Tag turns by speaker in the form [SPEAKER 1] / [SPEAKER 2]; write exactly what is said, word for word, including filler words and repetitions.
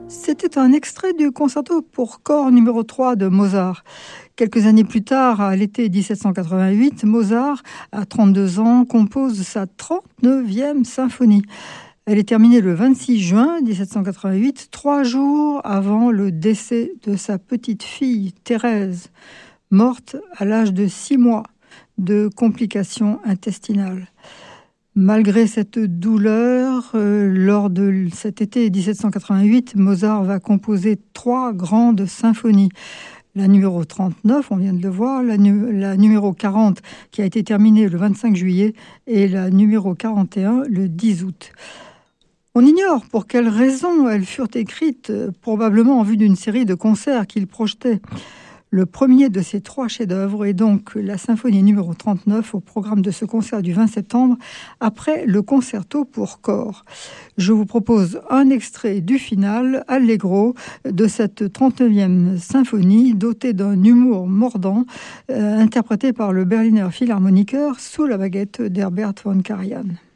[SPEAKER 1] C'était un extrait du concerto pour corps numéro trois de Mozart. Quelques années plus tard, à l'été dix-sept cent quatre-vingt-huit, Mozart, à trente-deux ans, compose sa trente-neuvième symphonie. Elle est terminée le vingt-six juin dix-sept cent quatre-vingt-huit, trois jours avant le décès de sa petite fille, Thérèse, morte à l'âge de six mois de complications intestinales. Malgré cette douleur, euh, lors de cet été dix-sept cent quatre-vingt-huit, Mozart va composer trois grandes symphonies. La numéro trente-neuf, on vient de le voir, la, nu- la numéro quarante qui a été terminée le vingt-cinq juillet et la numéro quarante et un le dix août. On ignore pour quelles raisons elles furent écrites, euh, probablement en vue d'une série de concerts qu'il projetait. Le premier de ces trois chefs-d'œuvre est donc la symphonie numéro trente-neuf au programme de ce concert du vingt septembre, après le concerto pour corps. Je vous propose un extrait du final, Allegro, de cette trente-neuvième symphonie, dotée d'un humour mordant, euh, interprété par le Berliner Philharmoniker sous la baguette d'Herbert von Karajan.